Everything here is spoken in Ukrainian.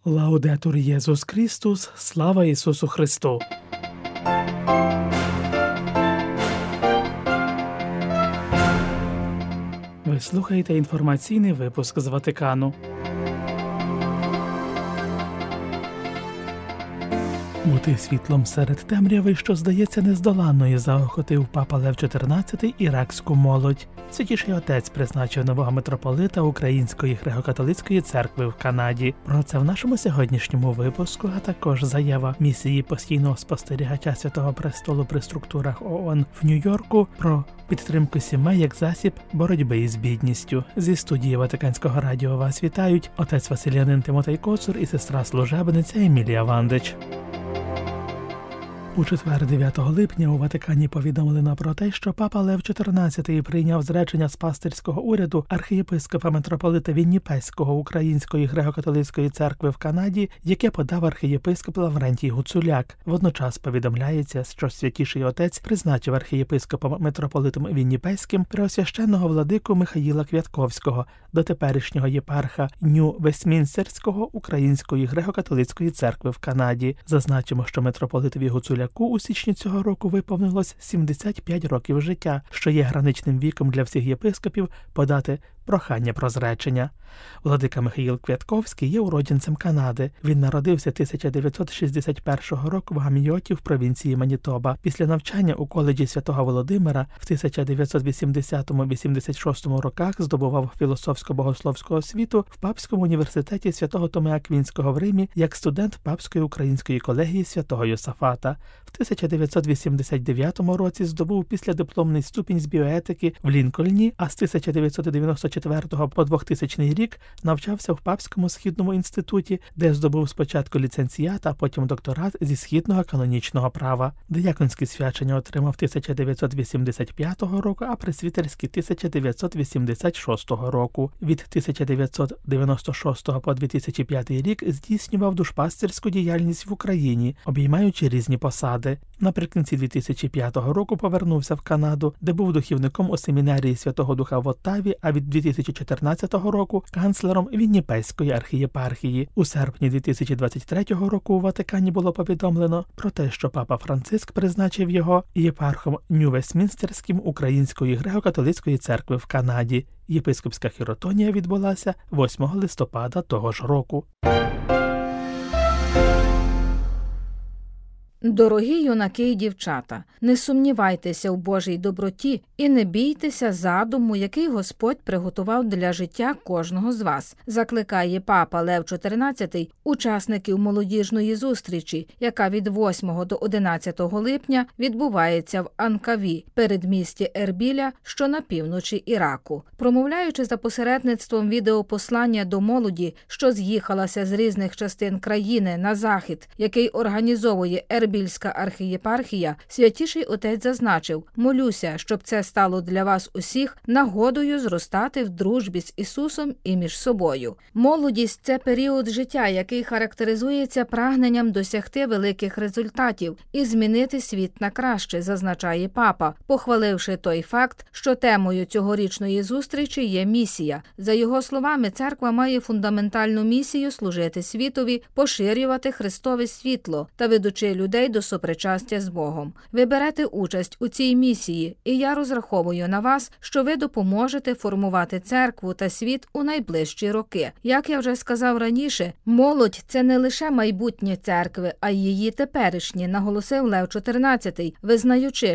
Лаудетур Єсус Христос, слава Ісусу Христу! Ви слухаєте інформаційний випуск з Ватикану. Бути світлом серед темряви, що здається нездоланною, заохотив папа Лев XIV іракську молодь. Святіший отець призначив нового митрополита Української греко-католицької церкви в Канаді. Про це в нашому сьогоднішньому випуску, а також заява місії постійного спостерігача Святого Престолу при структурах ООН в Нью-Йорку про підтримку сімей як засіб боротьби із бідністю. Зі студії Ватиканського радіо вас вітають отець Василянин Тимотей Коцур і сестра-служебниця Емілія Вандич. У четвер, 9 липня, у Ватикані повідомлено про те, що папа Лев XIV прийняв зречення з пастирського уряду архієпископа митрополита Вінніпеського Української греко-католицької церкви в Канаді, яке подав архієпископ Лаврентій Гуцуляк. Водночас повідомляється, що Святіший Отець призначив архієпископом митрополитом Вінніпеським преосвященного владику Михаїла Квятковського, дотеперішнього єпарха Нью-Вестмінстерського Української греко-католицької церкви в Канаді. Зазначимо, що митрополитові Гуцуляку у січні цього року виповнилось 75 років життя, що є граничним віком для всіх єпископів подати прохання про зречення. Владика Михаїл Квятковський є уродженцем Канади. Він народився 1961 року в Гамйоті в провінції Манітоба. Після навчання у коледжі Святого Володимира в 1980-86 роках здобував філософсько-богословську освіту в Папському університеті Святого Томи Аквінського в Римі як студент Папської української колегії Святого Йосафата. В 1989 році здобув післядипломний ступінь з біоетики в Лінкольні, а з 1994 по 2000 рік навчався в Папському східному інституті, де здобув спочатку ліцензіат, а потім докторат зі східного канонічного права. Дияконське свячення отримав 1985 року, а пресвітерське 1986 року. Від 1996 по 2005 рік здійснював душпастирську діяльність в Україні, обіймаючи різні посади. Наприкінці 2005 року повернувся в Канаду, де був духівником у семінарії Святого Духа в Оттаві, а від 2014 року канцлером Вінніпеської архієпархії. У серпні 2023 року у Ватикані було повідомлено про те, що папа Франциск призначив його єпархом Нью-Вестмінстерським Української греко-католицької церкви в Канаді. Єпископська хіротонія відбулася 8 листопада того ж року. Дорогі юнаки і дівчата, не сумнівайтеся у Божій доброті і не бійтеся задуму, який Господь приготував для життя кожного з вас, закликає папа Лев XIV учасників молодіжної зустрічі, яка від 8 до 11 липня відбувається в Анкаві, передмісті Ербіля, що на півночі Іраку. Промовляючи за посередництвом відеопослання до молоді, що з'їхалася з різних частин країни на захід, який організовує Ербільська архієпархія, Святіший Отець зазначив: «Молюся, щоб це стало для вас усіх нагодою зростати в дружбі з Ісусом і між собою». Молодість – це період життя, який характеризується прагненням досягти великих результатів і змінити світ на краще, зазначає папа, похваливши той факт, що темою цьогорічної зустрічі є місія. За його словами, церква має фундаментальну місію служити світові, поширювати Христове світло та ведучи людей до сопричастя з Богом. Ви берете участь у цій місії, і я розраховую на вас, що ви допоможете формувати церкву та світ у найближчі роки. Як я вже сказав раніше, молодь – це не лише майбутнє церкви, а й її теперішнє, наголосив Лев XIV, визнаючи,